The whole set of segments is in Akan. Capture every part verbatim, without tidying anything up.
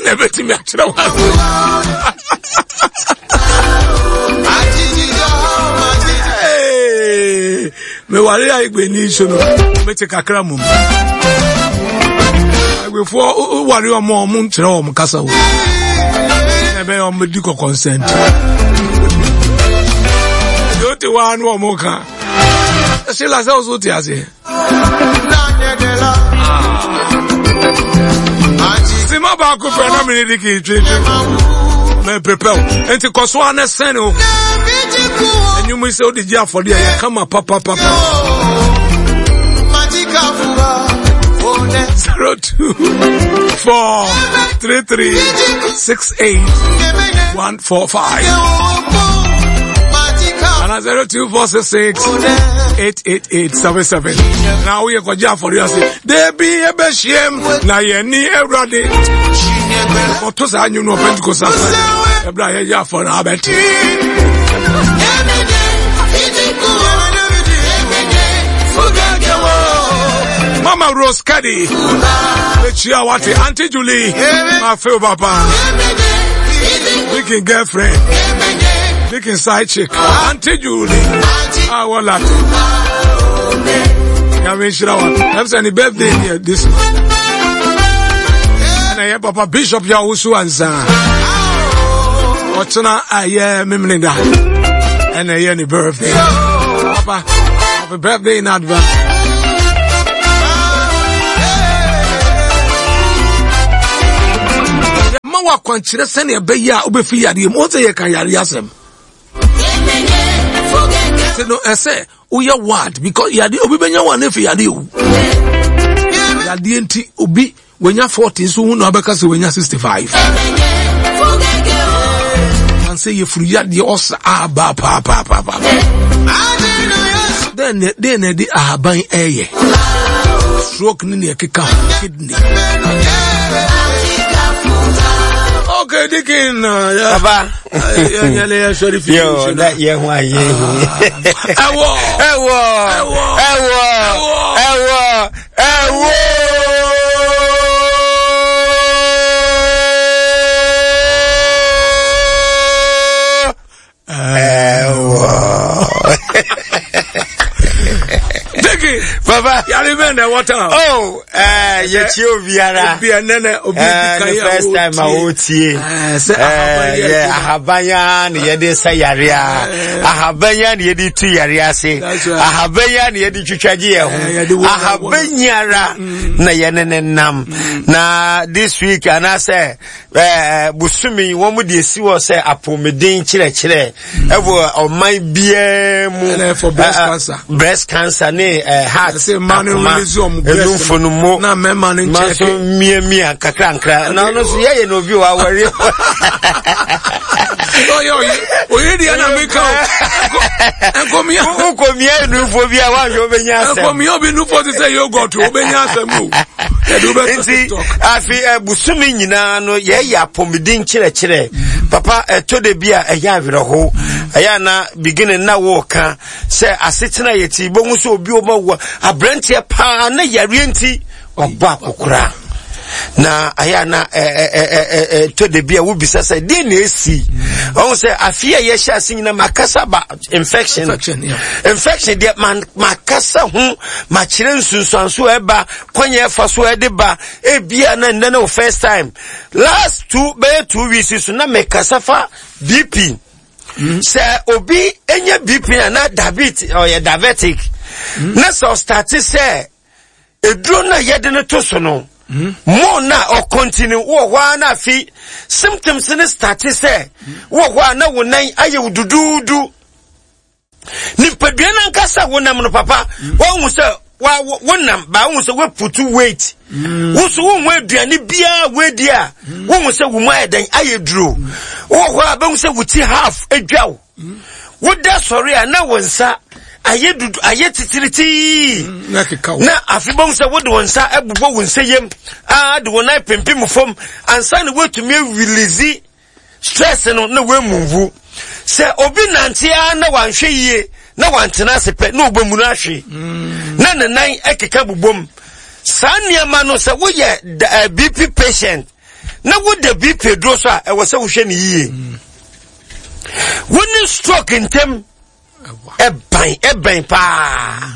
never to me actually. Hey, me worry I go ni so no. Me take akra mum. I go for worry o mo mo nkyere o mo kasa wo. E be o me di ko consent. Yo te wa no mo kan. Se la se o so ti ase. Si ma ba ko fe na me di ki twe. Me prepare. Enti ko so ana sen o. And you must say the jar for the come up, papa, papa. Zero two four three three six eight one four five. And zero two four six six eight eight eight seven seven. Now we are jar for the say. There be a best shame. Now you need a ready. What was I you know Pentecost? Ebra ya for na abeti. Mama Rose Caddy, Lechia Wati, Auntie Julie, my favorite papa, Vicky girlfriend, Vicky side chick, Auntie Julie, I want that. I'm saying birthday here this month. And I have Papa Bishop Yahusu and Zan. What's na I hear Mimlinda, and I hear any birthday. Papa, happy birthday in advance. Wa kwanchire sene ebeya obefi yade mo ze ye kan yare asem se no ese uya word because yade obi benya one efi yade o yade enti obi wenya forty so hu no abeka se wenya sixty-five and say ye furu yade osa aba pa pa pa pa then then the aban eye stroke ni ne keka kidney. Okay, Dickin, Papa. Yo, that young one, yeah. Ewo, ewo, ewo, ewo, ewo, Papa, you remember what? Oh, uh, yes, you Viara. Be a nene, the first time I would see. Yeah, Ahabayan, Yedi Sayaria, Ahabayan, Yedi two Yariasi, Ahabayan, Yedi Chuchagia, Ahabanyara, Nayan Nam. Now, this week, and I say, Busumi, one would you see was say, Apomedin Chile Chile, ever on my beer for breast cancer, breast cancer, ne, heart. Say man release um breast for no more na me man check me me kakra nkra na no so ye no bi wa worry oh yo o ye dia na make out enkomi enkomi enu fo bi a wa yo benya asem enkomi obi nu fo say yo got o benya asem o e do better afi busumi nyina no ye ya pomidin kire kire papa eto de bia e ya avere ho aya na beginning na wo ka say asetena yeti bo nso obi o ma abrantie pa na yare nti oba kokura na aya na eh eh eh to de bia wo bisa say dey na esi on say afia ye sha sinyina makasa ba infection infection yeah. Infection dey man makasa hu ma kire nsunsuanso eba kwanye fa so ede ba e bia na nne first time last two be two weeks so na makasa fa B P mm. Say obi enye B P na diabetes or ya diabetic mm. Na so start say edro na yede no to so no mm. Mo na or continue wo wa na fi symptoms ni start say wo wa na wo nan aye wudududu ni padua na nkasa wo nam no papa wo hu say wa wonam ba hu say we put weight wo so wo hu aduane bia we dia wo hu say wo mu ayedan ayeduro wo ho ba hu say wo ti half adwaw wo da sorry na wonsa ayedudu ayetitiriti na afibo hu say wo de wonsa abubo wonsa yem ah de wonai pempem fom ansa ne wetu me release stress no na we move say obi nantia na wanhwe yie na wantena sepe na obomu na ahwe na nanan ekeka bubom sania ma no say wo ye B P patient na wo de bi pedro so a e wo se wo hwe ne yie woni stroke intem e ban e ban pa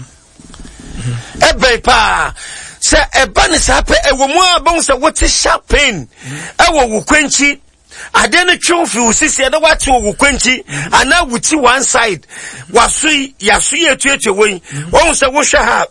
e ban pa se e ban sa pe e wo mu abon se wo ti sharp pain e wo wo kwanchi ade ne twonfi wo sisi ade wate wo kwanchi ana wuti one side wasui yasu yetuetu won won se wo hwe ha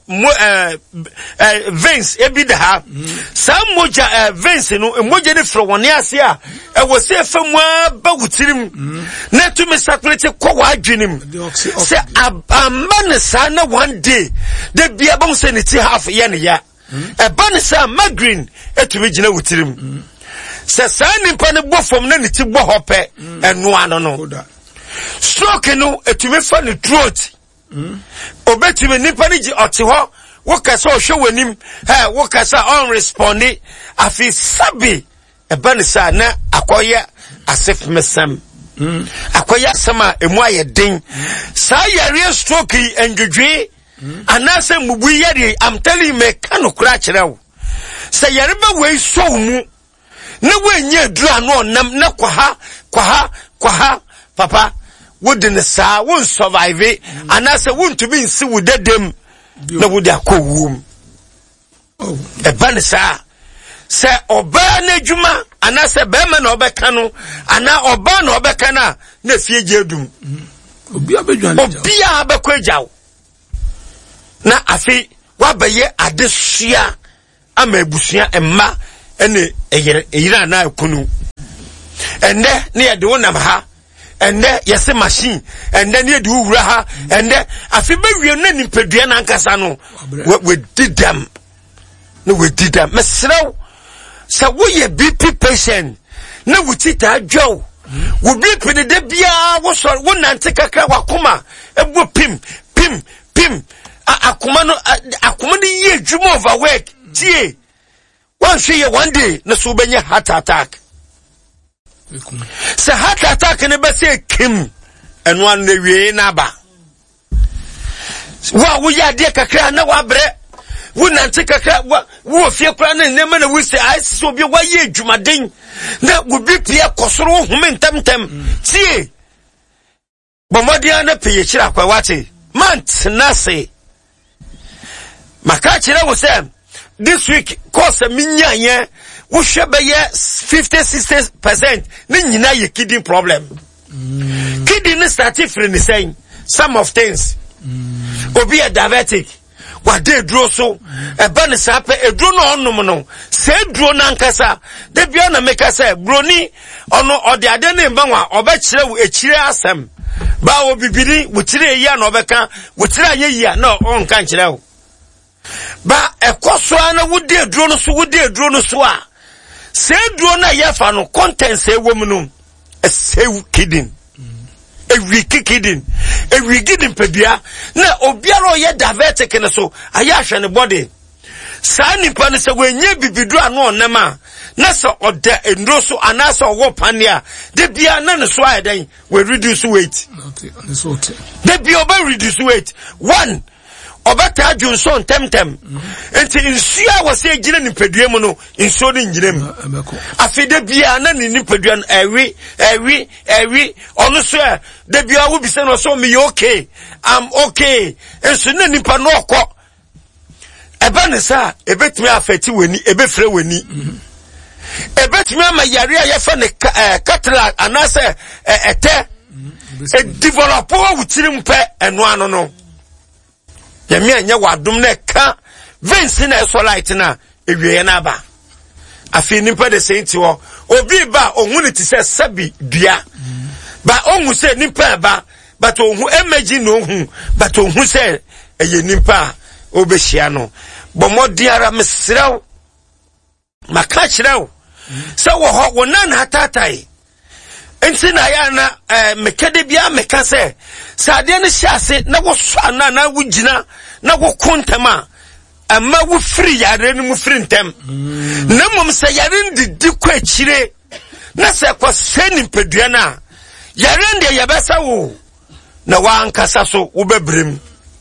eh veins e bi da ha sa moja veins no moja ne fro woni ase a e wo se famu ba wutirim na tumi sakrete kwa wa adwenim se amba ne sa na one day de bia bon se ne ti half ye ne ya e ba ne sa migraine etumi gina wutirim se sa nimpa ne bofom na ne ti bo hope eno ano no stroke no etumi fa ne throat obetumi nimpa ne gi ote ho wo kasa o hwe wanim eh wo kasa on respondi afi sabi e ba ne sa na akoye asef mesam akoye sama emu ayeden sa yare stroke enjudwe anase mubu yare am telling me kanokura kirewo sa yare ba we so mu na wenye dura no nam na kwaha kwaha kwaha papa wouldn't sa won't survive and I say won't to be see with them na would akowum oh e banisa say oba na djuma and I say be man na obeka no ana oba na obeka na na fie jedum obi abedwan obi abekwajaw na afi wa beye adesua ama ebusua emma ene eyire eyira na akunu ende ne yede wonam ha ende yese machine ende ne yede wura ha ende afi bewie na nimpadua na nkasa no we did them no we did them mesrew sa wo ye B P patient na wutita adwo wo B P de bia wo so wo nante kakra wakoma ebo pim pim pim akoma no akoma ne ye dwuma overwork tie one see one day na so benye heart attack se heart attack ne be say kim eno an na wie na ba wa wo ya de kakra na wa bre wo nante kakra wo fie kra na ne ma na wo se ai so bi wa ye dwumaden na wo bi pie kosoro home ntamtam tie bomodia na peye kira kwa wate mant na se maka kira wo se this week course minya ye wo hwebe ye fifty sixty percent ni nyina ye kidney problem mm. kidney start from the saying some of things mm. obi a diabetic wa de duro so e ba ne sa pe eduro no onum no se duro na nkasa de bia na meka say broni ono ode ade ne mba wa oba kire wo ekire asem ba wo bibiri wo kire yi na obeka wo kire ayeyi na on kan kire wo ba ekoso ana wudi eduro no so wudi eduro no so a se eduro na yefa no contents e wom no e se kidney e wiki kidney e wiki din pedua na obiara ye diabetic ne so aya hwe ne body sa nipa ne se wenye bibidu ano onema na so oda endro so ana so wo pania de bia na ne so ayedan we reduce weight de bia oba reduce weight one obata Johnson temtem enti insua wose gina nipadua mu no inso ni ngirem afide bia na ni nipadua no ewi ewi ewi ono so de bia wo bise no so me okay I'm okay enso na nipa no okọ eba ne sa ebetimi afeti weni ebefre weni ebetimi ama yare a yefa ne cataract anase ete e develop wo wutirim pe eno ano no yemi anya wadum na ka veins na eso light na ewie na ba afi nipa de senti wo obi ba ohun ti se sabi dua ba ohun se nipa ba but ohun emeji no ohun but ohun se eye nipa obehia no bomodiara mesrew maka kirew se wo ho wo nan hatatai enti na ya na eh, mekade bia meka se sade ne hyase na wo so na na wo gina na wo kontama ama wo free yare ne mu free ntem mm. na mom se yare ndidi kwa chire na se kwa seni pedua na yare ndi yabesa wo na wa ankasa so wo bebrem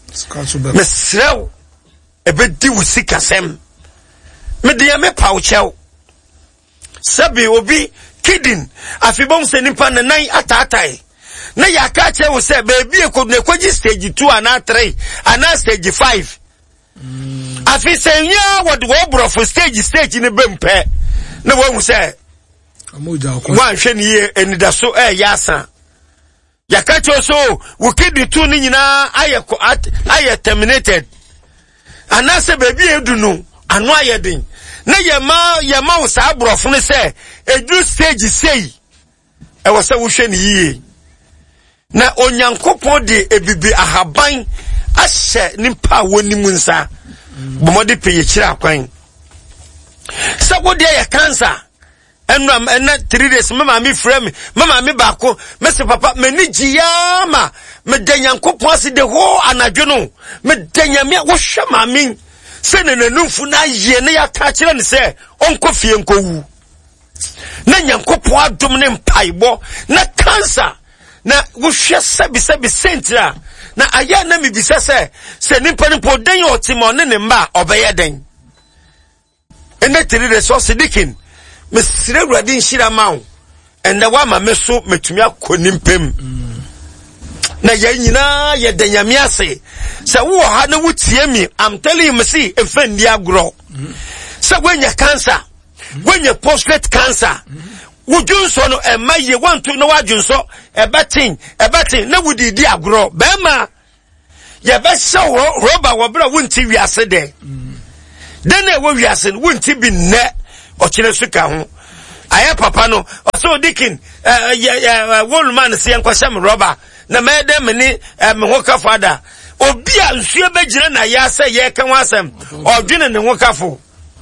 mesrew ebedi wo sikasem me de me pauchew sabi obi kidin afibom se nipa na nan ataatai na yaka che wo se baby ekodu ekwaji stage two ana three ana stage five mm. afi se nya wode wo bro for stage stage ne bempe na wo hu se amoja akwa wan hwe ne ye enida so e yasa yaka che so wo kidin two ni nyina aye aye terminated ana se baby edu no anu aye den na yema yema wo sa brofo ne se edu stage sei e wo se wo hwe ne yie na onyankopon de ebibi ahaban ahye nimpa woni mu nsa bomode peye kira akwan sagode ya cancer enram ena three days mama mi frame mama mi baako mese papa mani giyama me danyankopon ase de ho anadwo no me danyame wo hwe mamin se ne nanumfu na ye ne ya ka kire ne se onko fie nkowu na nyankopon adom ne mpaibo na cancer na wuhwe sabi sabi sentra na aya na mibisa se se nipa nipa den otimo ne ne mba obeye den ene tiri resource dikin mesire awurade nhira mawo ende wa ma meso metumi akoni mpem na ya nyina ye danyame ase se wo ha na wutie mi am telling you see efa ndi agro se gwenya cancer gwenya prostate cancer wujunso no emaye wantu no wajunso ebatin ebatin na wudi di agro bema ye be show roba wobra wunti wiase de den e wo wiase wunti bi ne o kire suka ho aye papa no so dikin eh wolman se enkwasam roba na mede meni me hoka fada obi a nsuo begire na ya se ye kan wasam odwene ne hokafo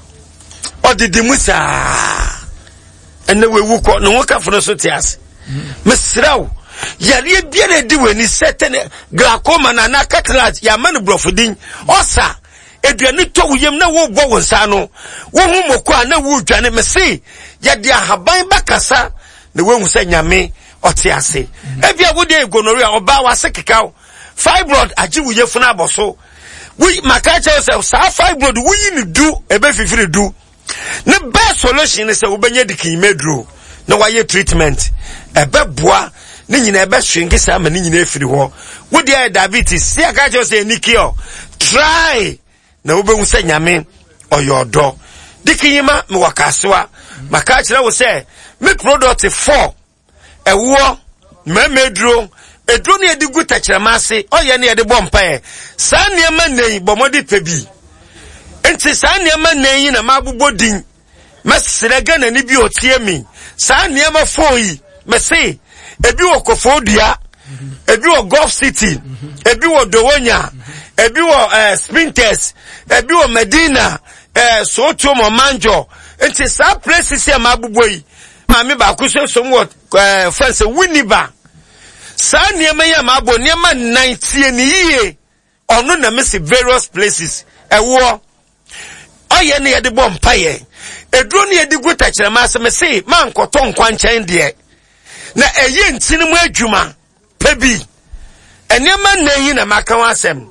odidi musa ene wewu ko no woka fo so tias mesraw yare biere di weni setene glaucoma na na cataract ya man brofudin osa eduane to wuyem na wo bo wonsa no wo hu moko na wo dwane mesi ya dia haban bakasa na wo hu se nyame otiase ebia wo de gonorrhea oba wase kekao fibroid agi wuye funa aboso we makacha yourself sa fibroid wuyi ni du ebe fifiri du the best solution is a ubenya dikin medro na waye treatment ebe boa ni nyina ebe hwenke sa ma ni nyina efiri ho wo dia diabetes se aka jo se nikio try na ubehu se nyame oyodo dikinyima me wakasewa maka kire wo se me product four ewo me medro edro ne edigu takiremase oye ne ede bompa e sa niema nei bomodi pebi enti sa niema nei na mabubodin mesere gana ni bi otie mi sa niema foi mese ebi wo Kofodua ebi wo Gulf City ebi wo Dowonya ebi wo uh, Sprinters ebi wo Medina eh uh, Soto mo Manjo enti sa places ya mabuboi ma me ba kuso somwo uh, France Winiba sa niema ya mabo niema ninety ni yie onu na mesi various places ewo oye ne yede bom paye edro ne yede guta kirema asem se man koto nkwa nchen de na eye ntini mu adwuma pebi enema na yi na maka wasem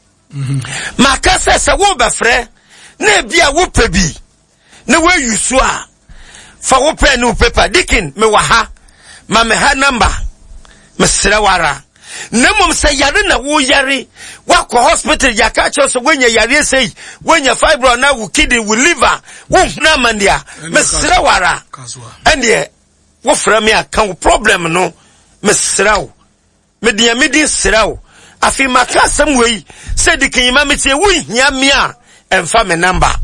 maka se se wo befre na bia wo pebi na we yusu a fa wo pen no paper dikin me wa ha ma me ha number mesere wara nemom se yare na wo yare wakọ hospital yaka cho so wenya yare sei wenya fibro na wo kidney wo liver wo huna mandia mesere wara ande wo fra me aka problem no mesere wo media medi sere afi maka sam wei se dikinyima metie wo hia me a emfa me number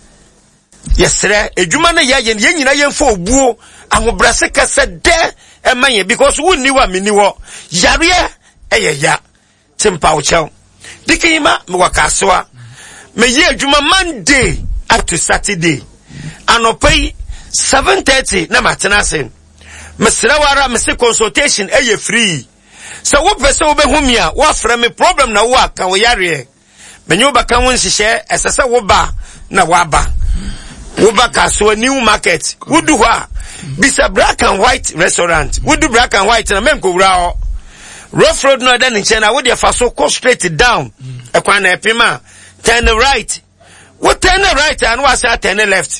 yesere edwuma na yaye ye nyina yemfa obuo ahobrase kase de emanye because wo niwa meniwo yare eyeya timpa uchew dikima me wakasewa me ye adwuma Monday up to Saturday anopai seven thirty na matenase me serawara me se consultation eye free so wo pese wo behumia wo afra me problem na wo aka wo yare me nyu baka won hihye esese wo ba na wo aba wo baka so new market wo du ho bisa black and white restaurant wo du black and white na menko wura rough road no then in China wo dey fa so go straight down e kwa na epima turn right wo turn right and wo say turn left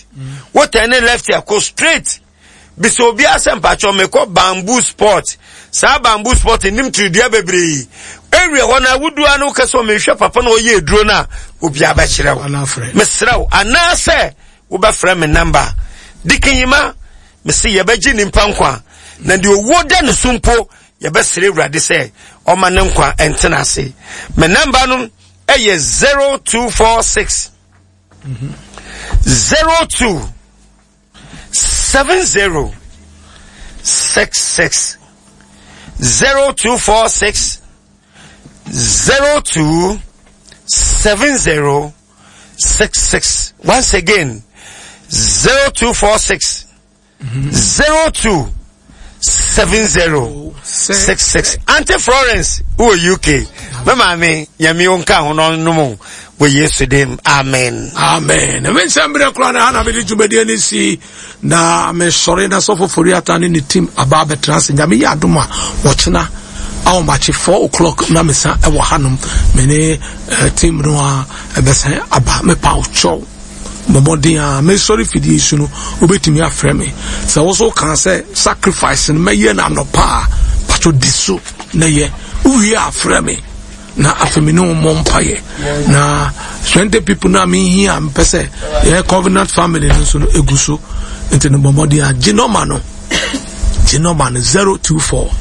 what any left here go straight biso obi asempacho me ko bamboo sport sa bamboo sport nim tudua bebre area hona wudu anu keso me hwe papa na oye eduro na obi abachire wo mesrew ana se wo be frame number dikinyima me se ye beji ni mpankwa na de owo da ne sumpo ye be sere wrade se o ma ne nkwa entena se me number no eye zero two four six mhm zero two seven zero six six zero two four six zero two seven zero six six. Once again, zero two four six zero two seven zero six six. Auntie Florence, who are U K? Mama me yami onka hono no we yesterday. Amen. Amen. Amen. Somebody cry na hana bidi jubedi ni si na me sorry na sofo foriata ni team ababe trans nyame ya adoma watchna aw match four o'clock na mesa e wo hanum me ne team no a ebesa aba me pa ucho momodia me sorry fidi isu no obetimi afre me so wo so kan say sacrifice me ye na no pa pato diso na ye uwi afre me na afemino mompaye na twenty people na me here am pese ye covenant family no so eguso into no momodia ginoma no ginoma no zero two four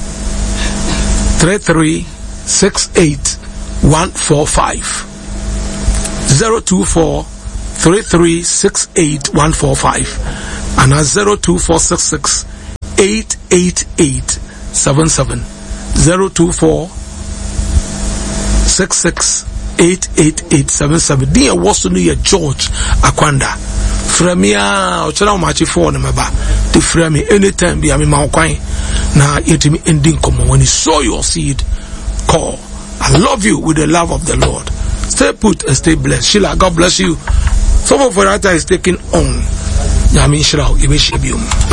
three three six eight one four five zero two four three three six eight one four five and a zero two four six six eight eight eight seven seven zero two four six six eight eight eight seven seven. Dear was to know George Akwanda Fremia or Channel Machi for the Maba to frame me anytime be a Mauquine now yet me ending come when you sow your seed call. I love you with the love of the Lord. Stay put and stay blessed. Sheila, God bless you. Some of our is taking on Yamin Shroud, Imeshibium.